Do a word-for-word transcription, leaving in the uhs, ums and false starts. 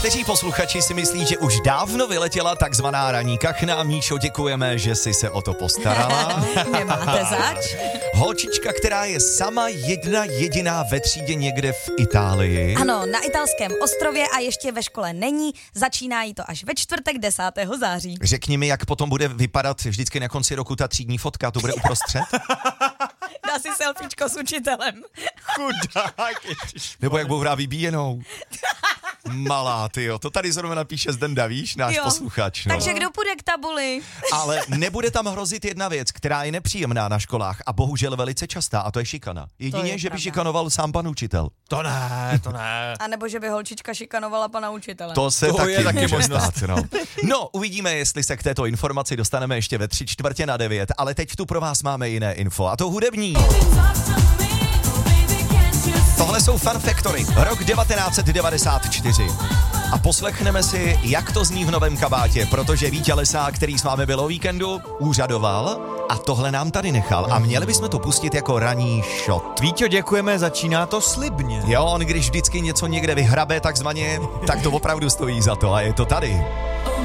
Někteří posluchači si myslí, že už dávno vyletěla takzvaná ranní kachna. Míšo, děkujeme, že jsi se o to postarala. Nemáte zač. Holčička, která je sama jedna jediná ve třídě někde v Itálii. Ano, na italském ostrově a ještě ve škole není. Začíná jí to až ve čtvrtek desátého září. Řekni mi, jak potom bude vypadat vždycky na konci roku ta třídní fotka, to bude uprostřed? Dá si selfiečko s učitelem. Chudák. Nebo jak budou hrát vybíjenou. Malá, tyjo, to tady zrovna napíše Zdenda, víš, náš jo. posluchač. No. Takže kdo půjde k tabuli? Ale nebude tam hrozit jedna věc, která je nepříjemná na školách a bohužel velice častá, a to je šikana. Jedině, je že pravda. by šikanoval sám pan učitel. To ne, to ne. A nebo že by holčička šikanovala pana učitele. To se To taky, je taky může možnost. stát, no. No, uvidíme, jestli se k této informaci dostaneme ještě ve tři čtvrtě na devět, ale teď tu pro vás máme jiné info, a to hudební. Tohle jsou Fun Factory, rok devatenáct set devadesát čtyři. A poslechneme si, jak to zní v novém kabátě, protože Vítě Lesák, který s vámi byl o víkendu, úřadoval a tohle nám tady nechal. A měli bychom to pustit jako ranní shot. Víťo, děkujeme, začíná to slibně. Jo, on když vždycky něco někde vyhrabe takzvaně, tak to opravdu stojí za to a je to tady.